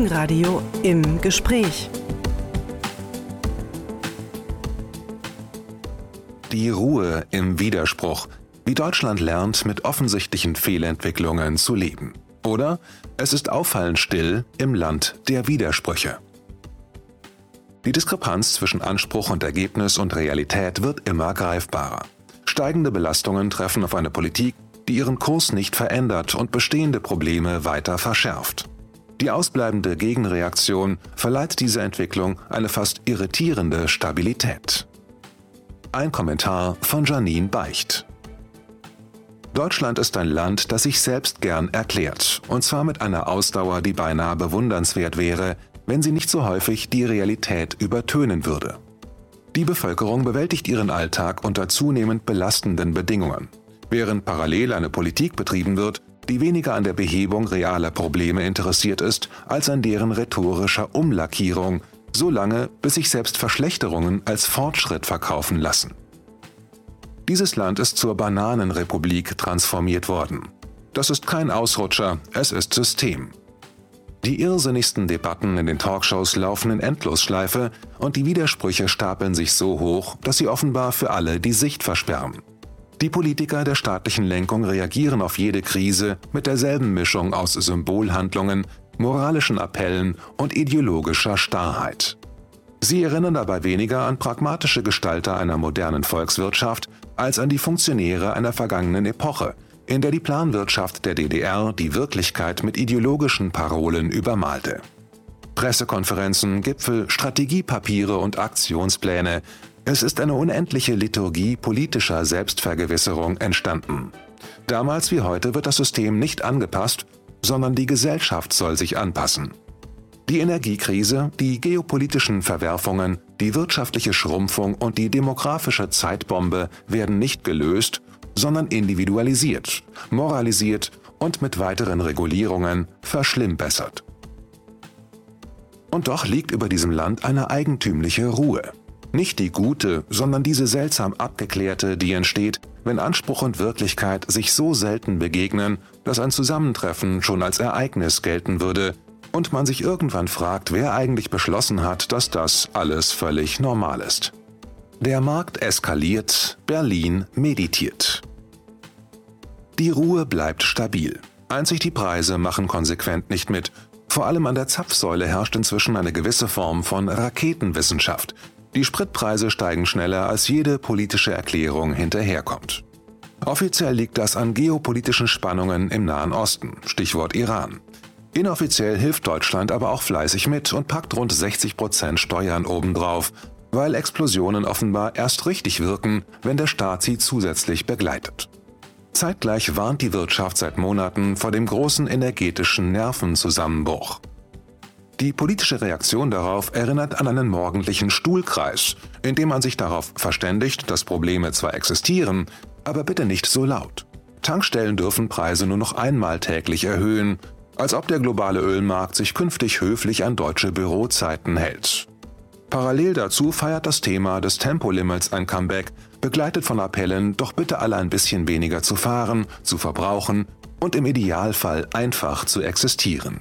Inforadio im Gespräch. Die Ruhe im Widerspruch, wie Deutschland lernt, mit offensichtlichen Fehlentwicklungen zu leben. Oder es ist auffallend still im Land der Widersprüche. Die Diskrepanz zwischen Anspruch und Ergebnis und Realität wird immer greifbarer. Steigende Belastungen treffen auf eine Politik, die ihren Kurs nicht verändert und bestehende Probleme weiter verschärft. Die ausbleibende Gegenreaktion verleiht dieser Entwicklung eine fast irritierende Stabilität. Ein Kommentar von Janine Beicht. Deutschland ist ein Land, das sich selbst gern erklärt, und zwar mit einer Ausdauer, die beinahe bewundernswert wäre, wenn sie nicht so häufig die Realität übertönen würde. Die Bevölkerung bewältigt ihren Alltag unter zunehmend belastenden Bedingungen, während parallel eine Politik betrieben wird, die weniger an der Behebung realer Probleme interessiert ist, als an deren rhetorischer Umlackierung, solange bis sich selbst Verschlechterungen als Fortschritt verkaufen lassen. Dieses Land ist zur Bananenrepublik transformiert worden. Das ist kein Ausrutscher, es ist System. Die irrsinnigsten Debatten in den Talkshows laufen in Endlosschleife und die Widersprüche stapeln sich so hoch, dass sie offenbar für alle die Sicht versperren. Die Politiker der staatlichen Lenkung reagieren auf jede Krise mit derselben Mischung aus Symbolhandlungen, moralischen Appellen und ideologischer Starrheit. Sie erinnern dabei weniger an pragmatische Gestalter einer modernen Volkswirtschaft als an die Funktionäre einer vergangenen Epoche, in der die Planwirtschaft der DDR die Wirklichkeit mit ideologischen Parolen übermalte. Pressekonferenzen, Gipfel, Strategiepapiere und Aktionspläne – es ist eine unendliche Liturgie politischer Selbstvergewisserung entstanden. Damals wie heute wird das System nicht angepasst, sondern die Gesellschaft soll sich anpassen. Die Energiekrise, die geopolitischen Verwerfungen, die wirtschaftliche Schrumpfung und die demografische Zeitbombe werden nicht gelöst, sondern individualisiert, moralisiert und mit weiteren Regulierungen verschlimmbessert. Und doch liegt über diesem Land eine eigentümliche Ruhe. Nicht die gute, sondern diese seltsam abgeklärte, die entsteht, wenn Anspruch und Wirklichkeit sich so selten begegnen, dass ein Zusammentreffen schon als Ereignis gelten würde und man sich irgendwann fragt, wer eigentlich beschlossen hat, dass das alles völlig normal ist. Der Markt eskaliert, Berlin meditiert. Die Ruhe bleibt stabil. Einzig die Preise machen konsequent nicht mit. Vor allem an der Zapfsäule herrscht inzwischen eine gewisse Form von Raketenwissenschaft. Die Spritpreise steigen schneller, als jede politische Erklärung hinterherkommt. Offiziell liegt das an geopolitischen Spannungen im Nahen Osten, Stichwort Iran. Inoffiziell hilft Deutschland aber auch fleißig mit und packt rund 60% Steuern obendrauf, weil Explosionen offenbar erst richtig wirken, wenn der Staat sie zusätzlich begleitet. Zeitgleich warnt die Wirtschaft seit Monaten vor dem großen energetischen Nervenzusammenbruch. Die politische Reaktion darauf erinnert an einen morgendlichen Stuhlkreis, in dem man sich darauf verständigt, dass Probleme zwar existieren, aber bitte nicht so laut. Tankstellen dürfen Preise nur noch einmal täglich erhöhen, als ob der globale Ölmarkt sich künftig höflich an deutsche Bürozeiten hält. Parallel dazu feiert das Thema des Tempolimits ein Comeback, begleitet von Appellen, doch bitte alle ein bisschen weniger zu fahren, zu verbrauchen und im Idealfall einfach zu existieren.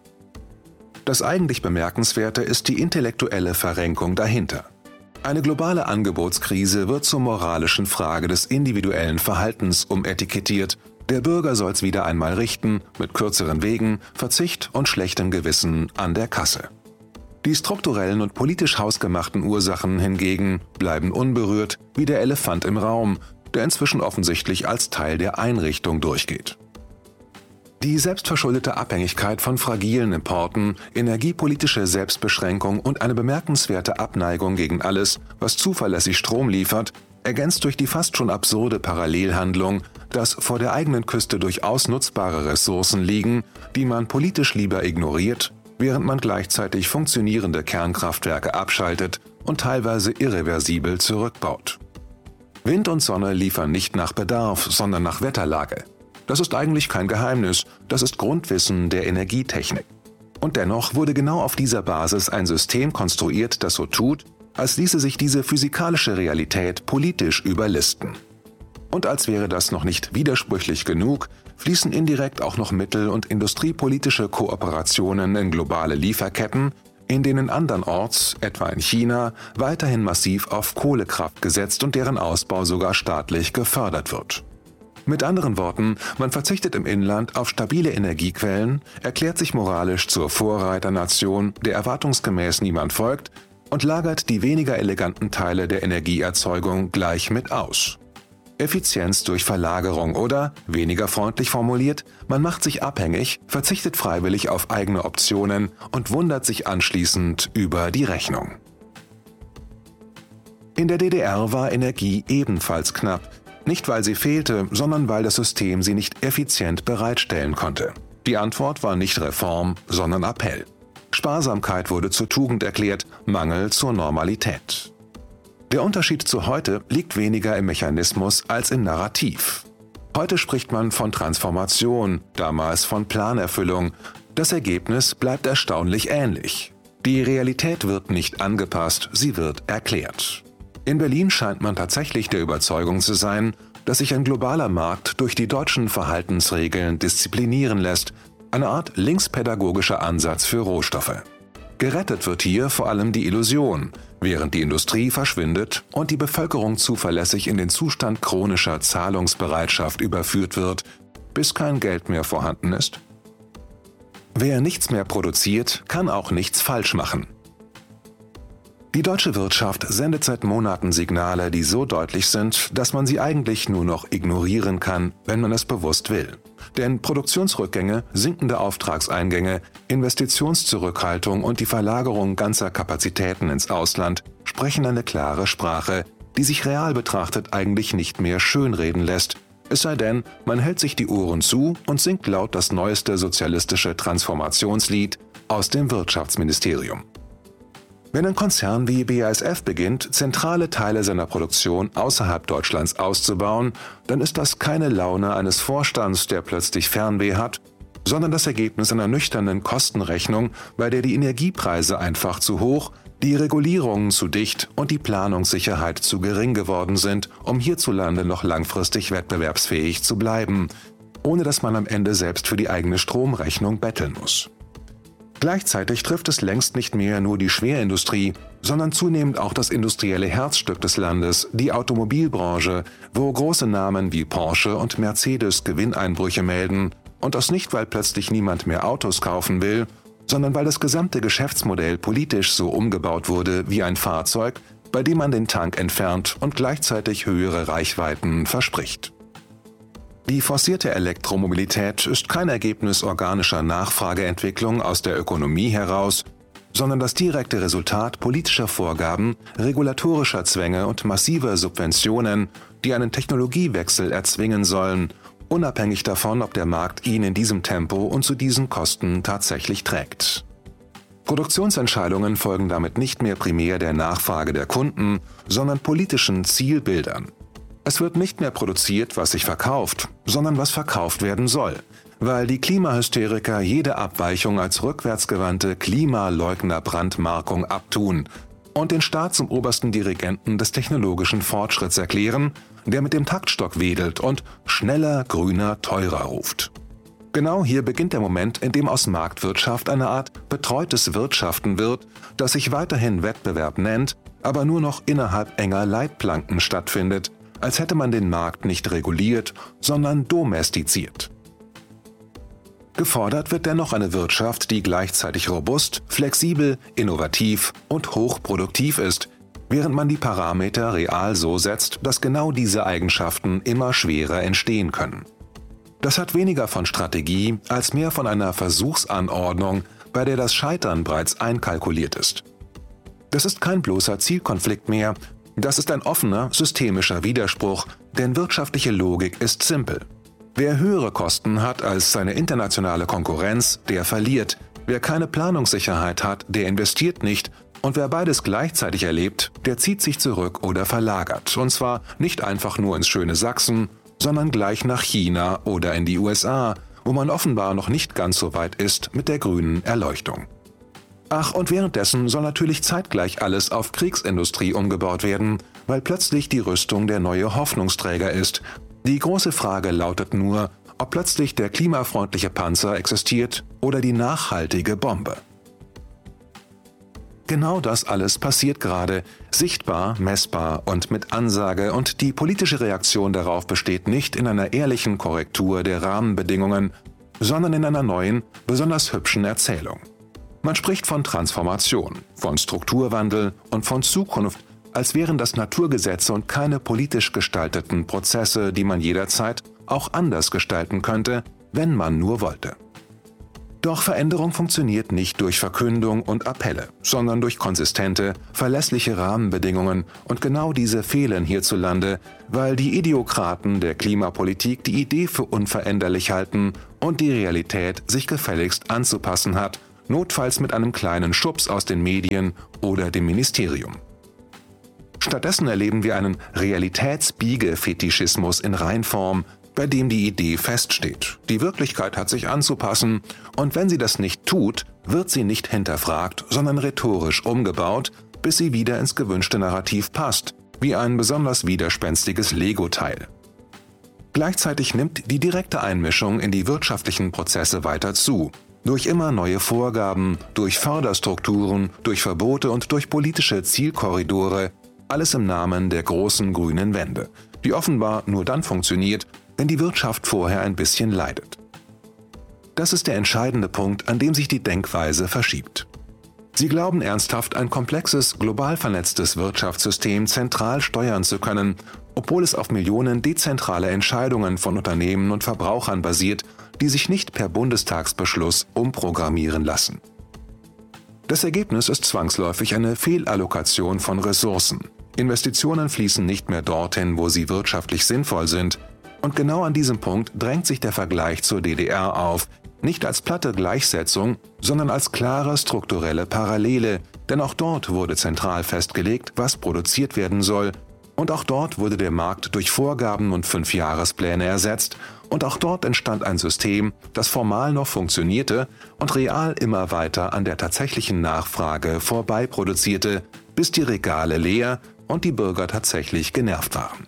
Das eigentlich Bemerkenswerte ist die intellektuelle Verrenkung dahinter. Eine globale Angebotskrise wird zur moralischen Frage des individuellen Verhaltens umetikettiert. Der Bürger soll's wieder einmal richten, mit kürzeren Wegen, Verzicht und schlechtem Gewissen an der Kasse. Die strukturellen und politisch hausgemachten Ursachen hingegen bleiben unberührt wie der Elefant im Raum, der inzwischen offensichtlich als Teil der Einrichtung durchgeht. Die selbstverschuldete Abhängigkeit von fragilen Importen, energiepolitische Selbstbeschränkung und eine bemerkenswerte Abneigung gegen alles, was zuverlässig Strom liefert, ergänzt durch die fast schon absurde Parallelhandlung, dass vor der eigenen Küste durchaus nutzbare Ressourcen liegen, die man politisch lieber ignoriert, während man gleichzeitig funktionierende Kernkraftwerke abschaltet und teilweise irreversibel zurückbaut. Wind und Sonne liefern nicht nach Bedarf, sondern nach Wetterlage. Das ist eigentlich kein Geheimnis, das ist Grundwissen der Energietechnik. Und dennoch wurde genau auf dieser Basis ein System konstruiert, das so tut, als ließe sich diese physikalische Realität politisch überlisten. Und als wäre das noch nicht widersprüchlich genug, fließen indirekt auch noch mittel- und industriepolitische Kooperationen in globale Lieferketten, in denen andernorts, etwa in China, weiterhin massiv auf Kohlekraft gesetzt und deren Ausbau sogar staatlich gefördert wird. Mit anderen Worten, man verzichtet im Inland auf stabile Energiequellen, erklärt sich moralisch zur Vorreiternation, der erwartungsgemäß niemand folgt, und lagert die weniger eleganten Teile der Energieerzeugung gleich mit aus. Effizienz durch Verlagerung oder, weniger freundlich formuliert, man macht sich abhängig, verzichtet freiwillig auf eigene Optionen und wundert sich anschließend über die Rechnung. In der DDR war Energie ebenfalls knapp, nicht weil sie fehlte, sondern weil das System sie nicht effizient bereitstellen konnte. Die Antwort war nicht Reform, sondern Appell. Sparsamkeit wurde zur Tugend erklärt, Mangel zur Normalität. Der Unterschied zu heute liegt weniger im Mechanismus als im Narrativ. Heute spricht man von Transformation, damals von Planerfüllung. Das Ergebnis bleibt erstaunlich ähnlich. Die Realität wird nicht angepasst, sie wird erklärt. In Berlin scheint man tatsächlich der Überzeugung zu sein, dass sich ein globaler Markt durch die deutschen Verhaltensregeln disziplinieren lässt, eine Art linkspädagogischer Ansatz für Rohstoffe. Gerettet wird hier vor allem die Illusion, während die Industrie verschwindet und die Bevölkerung zuverlässig in den Zustand chronischer Zahlungsbereitschaft überführt wird, bis kein Geld mehr vorhanden ist. Wer nichts mehr produziert, kann auch nichts falsch machen. Die deutsche Wirtschaft sendet seit Monaten Signale, die so deutlich sind, dass man sie eigentlich nur noch ignorieren kann, wenn man es bewusst will. Denn Produktionsrückgänge, sinkende Auftragseingänge, Investitionszurückhaltung und die Verlagerung ganzer Kapazitäten ins Ausland sprechen eine klare Sprache, die sich real betrachtet eigentlich nicht mehr schönreden lässt, es sei denn, man hält sich die Ohren zu und singt laut das neueste sozialistische Transformationslied aus dem Wirtschaftsministerium. Wenn ein Konzern wie BASF beginnt, zentrale Teile seiner Produktion außerhalb Deutschlands auszubauen, dann ist das keine Laune eines Vorstands, der plötzlich Fernweh hat, sondern das Ergebnis einer nüchternen Kostenrechnung, bei der die Energiepreise einfach zu hoch, die Regulierungen zu dicht und die Planungssicherheit zu gering geworden sind, um hierzulande noch langfristig wettbewerbsfähig zu bleiben, ohne dass man am Ende selbst für die eigene Stromrechnung betteln muss. Gleichzeitig trifft es längst nicht mehr nur die Schwerindustrie, sondern zunehmend auch das industrielle Herzstück des Landes, die Automobilbranche, wo große Namen wie Porsche und Mercedes Gewinneinbrüche melden, und das nicht, weil plötzlich niemand mehr Autos kaufen will, sondern weil das gesamte Geschäftsmodell politisch so umgebaut wurde wie ein Fahrzeug, bei dem man den Tank entfernt und gleichzeitig höhere Reichweiten verspricht. Die forcierte Elektromobilität ist kein Ergebnis organischer Nachfrageentwicklung aus der Ökonomie heraus, sondern das direkte Resultat politischer Vorgaben, regulatorischer Zwänge und massiver Subventionen, die einen Technologiewechsel erzwingen sollen, unabhängig davon, ob der Markt ihn in diesem Tempo und zu diesen Kosten tatsächlich trägt. Produktionsentscheidungen folgen damit nicht mehr primär der Nachfrage der Kunden, sondern politischen Zielbildern. Es wird nicht mehr produziert, was sich verkauft, sondern was verkauft werden soll, weil die Klimahysteriker jede Abweichung als rückwärtsgewandte Klimaleugner-Brandmarkung abtun und den Staat zum obersten Dirigenten des technologischen Fortschritts erklären, der mit dem Taktstock wedelt und schneller, grüner, teurer ruft. Genau hier beginnt der Moment, in dem aus Marktwirtschaft eine Art betreutes Wirtschaften wird, das sich weiterhin Wettbewerb nennt, aber nur noch innerhalb enger Leitplanken stattfindet, als hätte man den Markt nicht reguliert, sondern domestiziert. Gefordert wird dennoch eine Wirtschaft, die gleichzeitig robust, flexibel, innovativ und hochproduktiv ist, während man die Parameter real so setzt, dass genau diese Eigenschaften immer schwerer entstehen können. Das hat weniger von Strategie als mehr von einer Versuchsanordnung, bei der das Scheitern bereits einkalkuliert ist. Das ist kein bloßer Zielkonflikt mehr, das ist ein offener, systemischer Widerspruch, denn wirtschaftliche Logik ist simpel. Wer höhere Kosten hat als seine internationale Konkurrenz, der verliert. Wer keine Planungssicherheit hat, der investiert nicht. Und wer beides gleichzeitig erlebt, der zieht sich zurück oder verlagert. Und zwar nicht einfach nur ins schöne Sachsen, sondern gleich nach China oder in die USA, wo man offenbar noch nicht ganz so weit ist mit der grünen Erleuchtung. Ach, und währenddessen soll natürlich zeitgleich alles auf Kriegsindustrie umgebaut werden, weil plötzlich die Rüstung der neue Hoffnungsträger ist. Die große Frage lautet nur, ob plötzlich der klimafreundliche Panzer existiert oder die nachhaltige Bombe. Genau das alles passiert gerade, sichtbar, messbar und mit Ansage, und die politische Reaktion darauf besteht nicht in einer ehrlichen Korrektur der Rahmenbedingungen, sondern in einer neuen, besonders hübschen Erzählung. Man spricht von Transformation, von Strukturwandel und von Zukunft, als wären das Naturgesetze und keine politisch gestalteten Prozesse, die man jederzeit auch anders gestalten könnte, wenn man nur wollte. Doch Veränderung funktioniert nicht durch Verkündung und Appelle, sondern durch konsistente, verlässliche Rahmenbedingungen, und genau diese fehlen hierzulande, weil die Idiokraten der Klimapolitik die Idee für unveränderlich halten und die Realität sich gefälligst anzupassen hat, notfalls mit einem kleinen Schubs aus den Medien oder dem Ministerium. Stattdessen erleben wir einen Realitätsbiege-Fetischismus in Reinform, bei dem die Idee feststeht. Die Wirklichkeit hat sich anzupassen, und wenn sie das nicht tut, wird sie nicht hinterfragt, sondern rhetorisch umgebaut, bis sie wieder ins gewünschte Narrativ passt, wie ein besonders widerspenstiges Lego-Teil. Gleichzeitig nimmt die direkte Einmischung in die wirtschaftlichen Prozesse weiter zu, durch immer neue Vorgaben, durch Förderstrukturen, durch Verbote und durch politische Zielkorridore, alles im Namen der großen grünen Wende, die offenbar nur dann funktioniert, wenn die Wirtschaft vorher ein bisschen leidet. Das ist der entscheidende Punkt, an dem sich die Denkweise verschiebt. Sie glauben ernsthaft, ein komplexes, global vernetztes Wirtschaftssystem zentral steuern zu können, obwohl es auf Millionen dezentrale Entscheidungen von Unternehmen und Verbrauchern basiert, die sich nicht per Bundestagsbeschluss umprogrammieren lassen. Das Ergebnis ist zwangsläufig eine Fehlallokation von Ressourcen. Investitionen fließen nicht mehr dorthin, wo sie wirtschaftlich sinnvoll sind. Und genau an diesem Punkt drängt sich der Vergleich zur DDR auf, nicht als platte Gleichsetzung, sondern als klare strukturelle Parallele, denn auch dort wurde zentral festgelegt, was produziert werden soll, und auch dort wurde der Markt durch Vorgaben und 5-Jahrespläne ersetzt, und auch dort entstand ein System, das formal noch funktionierte und real immer weiter an der tatsächlichen Nachfrage vorbei produzierte, bis die Regale leer und die Bürger tatsächlich genervt waren.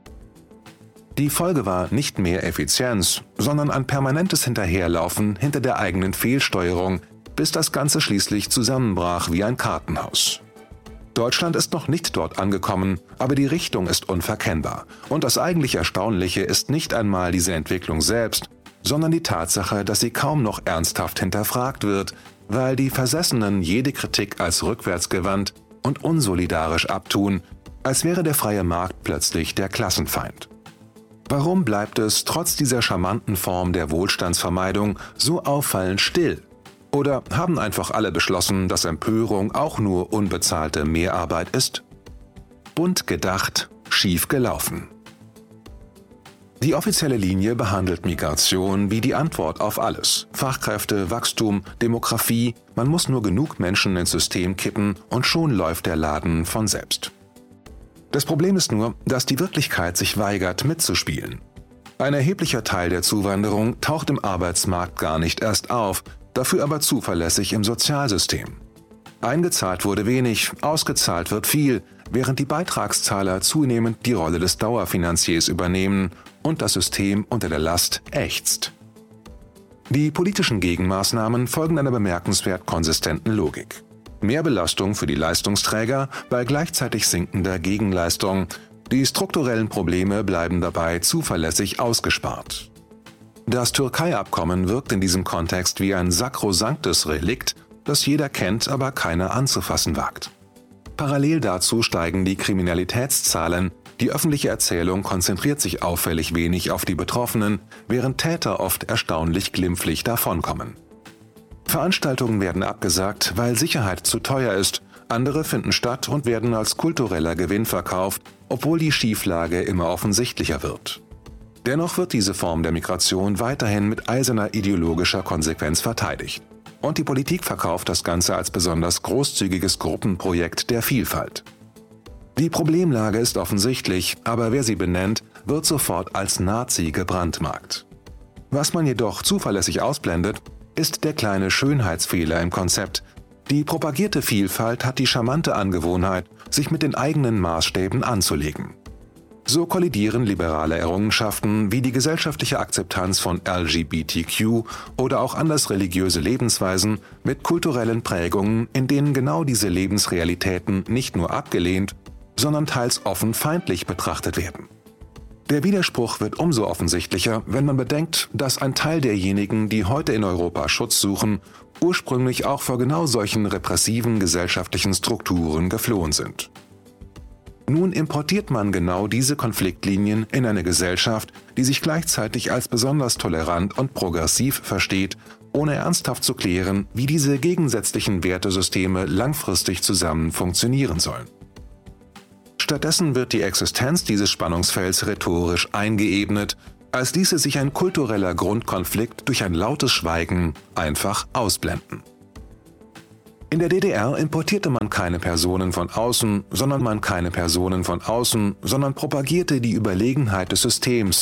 Die Folge war nicht mehr Effizienz, sondern ein permanentes Hinterherlaufen hinter der eigenen Fehlsteuerung, bis das Ganze schließlich zusammenbrach wie ein Kartenhaus. Deutschland ist noch nicht dort angekommen, aber die Richtung ist unverkennbar. Und das eigentlich Erstaunliche ist nicht einmal diese Entwicklung selbst, sondern die Tatsache, dass sie kaum noch ernsthaft hinterfragt wird, weil die Versessenen jede Kritik als rückwärtsgewandt und unsolidarisch abtun, als wäre der freie Markt plötzlich der Klassenfeind. Warum bleibt es trotz dieser charmanten Form der Wohlstandsvermeidung so auffallend still? Oder haben einfach alle beschlossen, dass Empörung auch nur unbezahlte Mehrarbeit ist? Bunt gedacht, schief gelaufen. Die offizielle Linie behandelt Migration wie die Antwort auf alles. Fachkräfte, Wachstum, Demografie, man muss nur genug Menschen ins System kippen und schon läuft der Laden von selbst. Das Problem ist nur, dass die Wirklichkeit sich weigert mitzuspielen. Ein erheblicher Teil der Zuwanderung taucht im Arbeitsmarkt gar nicht erst auf, dafür aber zuverlässig im Sozialsystem. Eingezahlt wurde wenig, ausgezahlt wird viel, während die Beitragszahler zunehmend die Rolle des Dauerfinanziers übernehmen und das System unter der Last ächzt. Die politischen Gegenmaßnahmen folgen einer bemerkenswert konsistenten Logik. Mehr Belastung für die Leistungsträger bei gleichzeitig sinkender Gegenleistung. Die strukturellen Probleme bleiben dabei zuverlässig ausgespart. Das Türkei-Abkommen wirkt in diesem Kontext wie ein sakrosanktes Relikt, das jeder kennt, aber keiner anzufassen wagt. Parallel dazu steigen die Kriminalitätszahlen, die öffentliche Erzählung konzentriert sich auffällig wenig auf die Betroffenen, während Täter oft erstaunlich glimpflich davonkommen. Veranstaltungen werden abgesagt, weil Sicherheit zu teuer ist, andere finden statt und werden als kultureller Gewinn verkauft, obwohl die Schieflage immer offensichtlicher wird. Dennoch wird diese Form der Migration weiterhin mit eiserner ideologischer Konsequenz verteidigt. Und die Politik verkauft das Ganze als besonders großzügiges Gruppenprojekt der Vielfalt. Die Problemlage ist offensichtlich, aber wer sie benennt, wird sofort als Nazi gebrandmarkt. Was man jedoch zuverlässig ausblendet, ist der kleine Schönheitsfehler im Konzept. Die propagierte Vielfalt hat die charmante Angewohnheit, sich mit den eigenen Maßstäben anzulegen. So kollidieren liberale Errungenschaften wie die gesellschaftliche Akzeptanz von LGBTQ oder auch andersreligiöse Lebensweisen mit kulturellen Prägungen, in denen genau diese Lebensrealitäten nicht nur abgelehnt, sondern teils offen feindlich betrachtet werden. Der Widerspruch wird umso offensichtlicher, wenn man bedenkt, dass ein Teil derjenigen, die heute in Europa Schutz suchen, ursprünglich auch vor genau solchen repressiven gesellschaftlichen Strukturen geflohen sind. Nun importiert man genau diese Konfliktlinien in eine Gesellschaft, die sich gleichzeitig als besonders tolerant und progressiv versteht, ohne ernsthaft zu klären, wie diese gegensätzlichen Wertesysteme langfristig zusammen funktionieren sollen. Stattdessen wird die Existenz dieses Spannungsfelds rhetorisch eingeebnet, als ließe sich ein kultureller Grundkonflikt durch ein lautes Schweigen einfach ausblenden. In der DDR importierte man keine Personen von außen, sondern propagierte die Überlegenheit des Systems